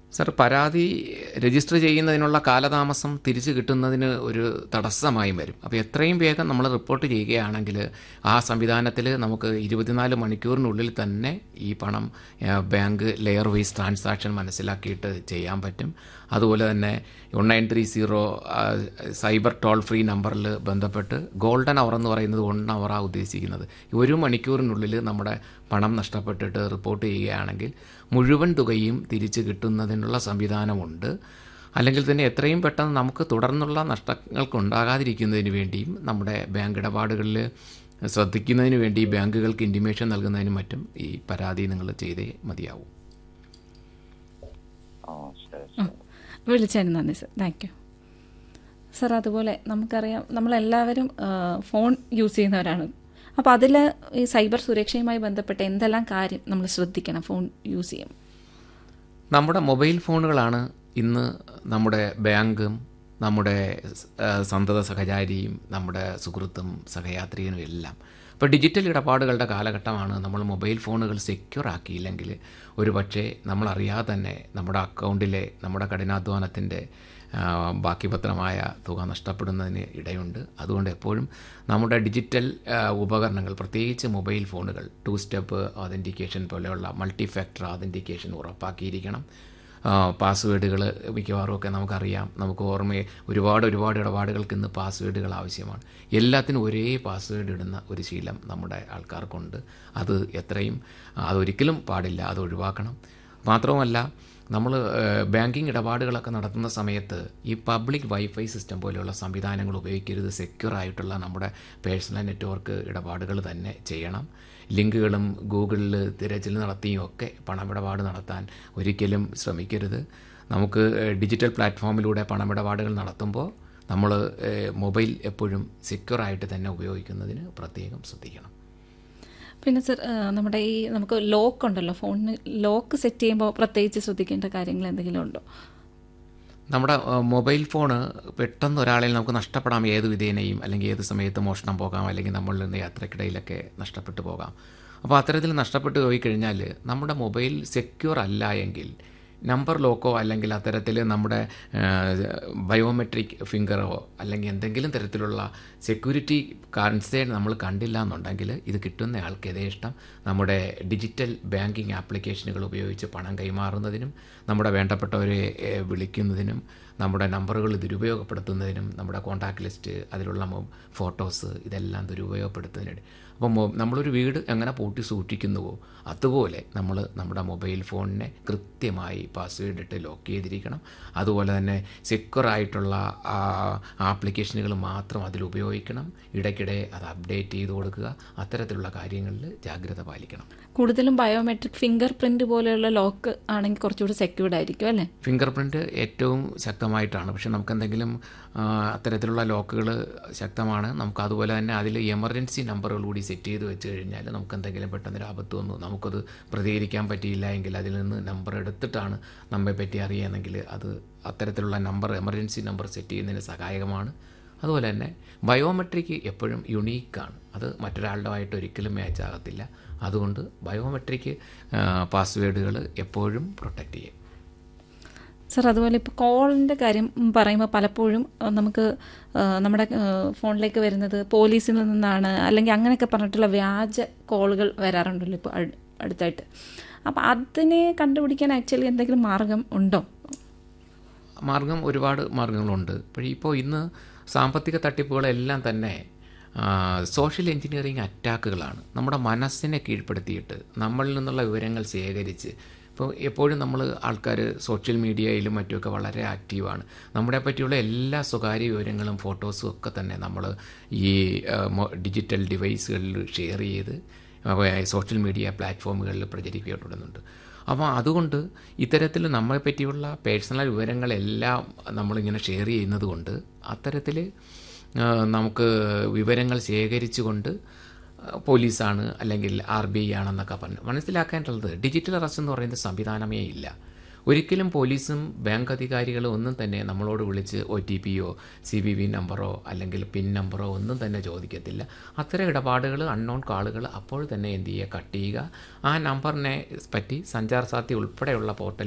Sir, പരാതി register ചെയ്യുന്നതിനുള്ള കാലതാമസം തിരിച്ചു കിട്ടുന്നതിന് ഒരു തടസ്സമായി വരും. അപ്പോൾ എത്രയും വേഗം നമ്മൾ റിപ്പോർട്ട് ചെയ്യുകയാണെങ്കിൽ ആ സംവിധാനത്തിൽ നമുക്ക് 24 മണിക്കൂറിനുള്ളിൽ തന്നെ ഈ പണം ബാങ്ക് ലെയർ വൈസ് ട്രാൻസാക്ഷൻ മനസ്സിലാക്കിയിട്ട് ചെയ്യാൻ പറ്റും. അതുപോലെ തന്നെ 1930 സൈബർ ടോൾ ഫ്രീ നമ്പറിൽ ബന്ധപ്പെട്ട് ഗോൾഡൻ അവർ എന്ന് പറയുന്നത് 1 അവറാണ് ഉദ്ദേശിക്കുന്നത്. 1 മണിക്കൂറിനുള്ളിൽ നമ്മുടെ പണം നഷ്ടപ്പെട്ടിട്ട് റിപ്പോർട്ട് ചെയ്യുകയാണെങ്കിൽ മുഴുവൻ തുകയും തിരിച്ച് കിട്ടുന്നതിനുള്ള സംവിധാനമുണ്ട്. അല്ലെങ്കിൽ തന്നെ എത്രയും പെട്ടെന്ന് നമുക്ക് തുടർന്നുള്ള നഷ്ടങ്ങൾക്കുണ്ടാകാതിരിക്കുന്നതിന് വേണ്ടിയും നമ്മുടെ ബാങ്ക് ഇടപാടുകളിൽ ശ്രദ്ധിക്കുന്നതിന് വേണ്ടി ബാങ്കുകൾക്ക് ഇൻറ്റിമേഷൻ നൽകുന്നതിനും മറ്റും ഈ പരാതി നിങ്ങൾ ചെയ്തേ മതിയാവും. വിളിച്ചതിന് നന്ദി സർ. Thank you sir. അതുപോലെ നമുക്കറിയാം, നമ്മളെല്ലാവരും ഫോൺ യൂസ് ചെയ്യുന്നവരാണ്. അപ്പോൾ അതിൽ ഈ സൈബർ സുരക്ഷയുമായി ബന്ധപ്പെട്ട് എന്തെല്ലാം കാര്യം നമ്മൾ ശ്രദ്ധിക്കണം ഫോൺ യൂസ് ചെയ്യും? നമ്മുടെ മൊബൈൽ ഫോണുകളാണ് ഇന്ന് നമ്മുടെ ബാങ്കും നമ്മുടെ സന്തത സഹചാരിയും നമ്മുടെ സുഹൃത്തും സഹയാത്രികനും എല്ലാം. ഇപ്പോൾ ഡിജിറ്റൽ ഇടപാടുകളുടെ കാലഘട്ടമാണ്. നമ്മൾ മൊബൈൽ ഫോണുകൾ സെക്യൂർ ആക്കിയില്ലെങ്കിൽ ഒരു പക്ഷേ നമ്മളറിയാതെ തന്നെ നമ്മുടെ അക്കൗണ്ടിലെ നമ്മുടെ കഠിനാധ്വാനത്തിൻ്റെ ബാക്കി പത്രമായ തുക നഷ്ടപ്പെടുന്നതിന് ഇടയുണ്ട്. അതുകൊണ്ട് എപ്പോഴും നമ്മുടെ ഡിജിറ്റൽ ഉപകരണങ്ങൾ, പ്രത്യേകിച്ച് മൊബൈൽ ഫോണുകൾ 2 സ്റ്റെപ്പ് ഓതൻറ്റിക്കേഷൻ പോലെയുള്ള മൾട്ടി ഫാക്ടർ ഓതൻറ്റിക്കേഷൻ ഉറപ്പാക്കിയിരിക്കണം. പാസ്വേഡുകൾ മിക്കവാറും ഒക്കെ നമുക്കറിയാം, നമുക്ക് ഓർമ്മയെ ഒരുപാട് ഇടപാടുകൾക്ക് ഇന്ന് പാസ്വേഡുകൾ ആവശ്യമാണ്. എല്ലാത്തിനും ഒരേ പാസ്വേഡ് ഇടുന്ന ഒരു ശീലം നമ്മുടെ ആൾക്കാർക്കുണ്ട്. അതൊരിക്കലും പാടില്ല, അത് ഒഴിവാക്കണം. മാത്രവുമല്ല, നമ്മൾ ബാങ്കിങ് ഇടപാടുകളൊക്കെ നടത്തുന്ന സമയത്ത് ഈ പബ്ലിക് വൈഫൈ സിസ്റ്റം പോലെയുള്ള സംവിധാനങ്ങൾ ഉപയോഗിക്കരുത്. സെക്യൂർ ആയിട്ടുള്ള നമ്മുടെ പേഴ്സണൽ നെറ്റ്വർക്ക് ഇടപാടുകൾ തന്നെ ചെയ്യണം. ലിങ്കുകളും ഗൂഗിളിൽ തിരച്ചിൽ നടത്തിയും ഒക്കെ പണമിടപാട് നടത്താൻ ഒരിക്കലും ശ്രമിക്കരുത്. നമുക്ക് ഡിജിറ്റൽ പ്ലാറ്റ്ഫോമിലൂടെ പണമിടപാടുകൾ നടത്തുമ്പോൾ നമ്മൾ മൊബൈൽ എപ്പോഴും സെക്യൂറായിട്ട് തന്നെ ഉപയോഗിക്കുന്നതിന് പ്രത്യേകം ശ്രദ്ധിക്കണം. പിന്നെ സർ, നമുക്ക് ലോക്ക് ഉണ്ടല്ലോ, ഫോണിന് ലോക്ക് സെറ്റ് ചെയ്യുമ്പോൾ പ്രത്യേകിച്ച് ശ്രദ്ധിക്കേണ്ട കാര്യങ്ങൾ എന്തെങ്കിലും ഉണ്ടോ? നമ്മുടെ മൊബൈൽ ഫോണ് പെട്ടെന്ന് ഒരാളിൽ നമുക്ക് നഷ്ടപ്പെടാം ഏത് വിധേനയും, അല്ലെങ്കിൽ ഏത് സമയത്ത് മോഷണം പോകാം, അല്ലെങ്കിൽ നമ്മളിൽ നിന്ന് യാത്രക്കിടയിലൊക്കെ നഷ്ടപ്പെട്ടു പോകാം. അപ്പോൾ അത്തരത്തിൽ നഷ്ടപ്പെട്ടു പോയി കഴിഞ്ഞാൽ നമ്മുടെ മൊബൈൽ സെക്യൂർ അല്ല എങ്കിൽ നമ്പർ ലോക്കോ അല്ലെങ്കിൽ അത്തരത്തിൽ നമ്മുടെ ബയോമെട്രിക് ഫിംഗറോ അല്ലെങ്കിൽ എന്തെങ്കിലും തരത്തിലുള്ള സെക്യൂരിറ്റി കൺസേൺ നമ്മൾ കണ്ടില്ല എന്നുണ്ടെങ്കിൽ ഇത് കിട്ടുന്ന ആൾക്ക് യഥേഷ്ടം നമ്മുടെ ഡിജിറ്റൽ ബാങ്കിങ് ആപ്ലിക്കേഷനുകൾ ഉപയോഗിച്ച് പണം കൈമാറുന്നതിനും നമ്മുടെ വേണ്ടപ്പെട്ടവരെ വിളിക്കുന്നതിനും നമ്മുടെ നമ്പറുകൾ ദുരുപയോഗപ്പെടുത്തുന്നതിനും നമ്മുടെ കോൺടാക്ട് ലിസ്റ്റ് അതിലുള്ള ഫോട്ടോസ് ഇതെല്ലാം ദുരുപയോഗപ്പെടുത്തുന്നതിന്. അപ്പം നമ്മളൊരു വീട് എങ്ങനെ പൂട്ടി സൂക്ഷിക്കുന്നുവോ അതുപോലെ നമ്മൾ നമ്മുടെ മൊബൈൽ ഫോണിനെ കൃത്യമായി പാസ്വേഡ് ഇട്ട് ലോക്ക് ചെയ്തിരിക്കണം. അതുപോലെ തന്നെ സെക്യൂറായിട്ടുള്ള ആപ്ലിക്കേഷനുകൾ മാത്രം അതിൽ ഉപയോഗിക്കണം. ഇടയ്ക്കിടെ അത് അപ്ഡേറ്റ് ചെയ്ത് കൊടുക്കുക. അത്തരത്തിലുള്ള കാര്യങ്ങളിൽ ജാഗ്രത പാലിക്കണം. കൂടുതലും ബയോമെട്രിക് ഫിംഗർ പ്രിന്റ് പോലെയുള്ള ലോക്ക് ആണെങ്കിൽ കുറച്ചുകൂടി സെക്യൂർഡ് ആയിരിക്കും അല്ലേ? ഫിംഗർ പ്രിന്റ് ഏറ്റവും ശക്തമായിട്ടാണ്. പക്ഷെ നമുക്കെന്തെങ്കിലും അത്തരത്തിലുള്ള ലോക്കുകൾ ശക്തമാണ്. നമുക്ക് അതുപോലെ തന്നെ അതിൽ എമർജൻസി നമ്പറുകൾ കൂടി സെറ്റ് ചെയ്ത് വെച്ച് കഴിഞ്ഞാൽ നമുക്ക് എന്തെങ്കിലും പെട്ടെന്നൊരു ആപത്ത് വന്നു നമുക്കത് പ്രതികരിക്കാൻ പറ്റിയില്ല എങ്കിൽ അതിൽ നിന്ന് നമ്പർ എടുത്തിട്ടാണ് നമ്മെ പറ്റി അറിയുകയെങ്കിൽ അത് അത്തരത്തിലുള്ള എമർജൻസി നമ്പർ സെറ്റ് ചെയ്യുന്നതിന് സഹായകമാണ്. അതുപോലെ തന്നെ ബയോമെട്രിക് എപ്പോഴും യുണീക്കാണ്. അത് മറ്റൊരാളുടെ ആയിട്ട് ഒരിക്കലും മാച്ച് ആകത്തില്ല. അതുകൊണ്ട് ബയോമെട്രിക് പാസ്വേഡുകൾ എപ്പോഴും പ്രൊട്ടക്റ്റ് ചെയ്യും. സർ, അതുപോലെ ഇപ്പോൾ കോളിൻ്റെ കാര്യം പറയുമ്പോൾ പലപ്പോഴും നമുക്ക് നമ്മുടെ ഫോണിലേക്ക് വരുന്നത് പോലീസിൽ നിന്നാണ് അല്ലെങ്കിൽ അങ്ങനെയൊക്കെ പറഞ്ഞിട്ടുള്ള വ്യാജ കോളുകൾ വരാറുണ്ടല്ലോ ഇപ്പോൾ അടുത്തായിട്ട്. അപ്പോൾ അതിനെ കണ്ടുപിടിക്കാൻ ആക്ച്വലി എന്തെങ്കിലും മാർഗം ഉണ്ടോ? ഒരുപാട് മാർഗങ്ങളുണ്ട്. ഇപ്പോൾ ഇന്ന് സാമ്പത്തിക തട്ടിപ്പുകളെല്ലാം തന്നെ സോഷ്യൽ എഞ്ചിനീയറിംഗ് അറ്റാക്കുകളാണ്. നമ്മുടെ മനസ്സിനെ കീഴ്പ്പെടുത്തിയിട്ട് നമ്മളിൽ നിന്നുള്ള വിവരങ്ങൾ ശേഖരിച്ച് ഇപ്പോൾ എപ്പോഴും നമ്മൾ ആൾക്കാർ സോഷ്യൽ മീഡിയയിലും മറ്റുമൊക്കെ വളരെ ആക്റ്റീവാണ്. നമ്മളെ പറ്റിയുള്ള എല്ലാ സ്വകാര്യ വിവരങ്ങളും ഫോട്ടോസും ഒക്കെ തന്നെ നമ്മൾ ഈ ഡിജിറ്റൽ ഡിവൈസുകളിൽ ഷെയർ ചെയ്ത് സോഷ്യൽ മീഡിയ പ്ലാറ്റ്ഫോമുകളിൽ പ്രചരിക്കപ്പെടുന്നുണ്ട്. അപ്പോൾ അതുകൊണ്ട് ഇത്തരത്തിൽ നമ്മളെ പറ്റിയുള്ള പേഴ്സണൽ വിവരങ്ങളെല്ലാം നമ്മളിങ്ങനെ ഷെയർ ചെയ്യുന്നത് കൊണ്ട് അത്തരത്തിൽ നമുക്ക് വിവരങ്ങൾ ശേഖരിച്ചുകൊണ്ട് പോലീസാണ് അല്ലെങ്കിൽ RBI ആണെന്നൊക്കെ പറഞ്ഞ് മനസ്സിലാക്കേണ്ടത് ഡിജിറ്റൽ അറസ്റ്റ് എന്ന് പറയുന്ന സംവിധാനമേ ഇല്ല. ഒരിക്കലും പോലീസും ബാങ്ക് അധികാരികളും ഒന്നും തന്നെ നമ്മളോട് വിളിച്ച് OTPയോ CVV നമ്പറോ അല്ലെങ്കിൽ പിൻ നമ്പറോ ഒന്നും തന്നെ ചോദിക്കത്തില്ല. അത്തരം ഇടപാടുകൾ അൺനോൺ കാളുകൾ അപ്പോൾ തന്നെ എന്ത് ചെയ്യുക, കട്ട് ചെയ്യുക. ആ നമ്പറിനെ പറ്റി സഞ്ചാർ സാധ്യത ഉൾപ്പെടെയുള്ള പോർട്ടൽ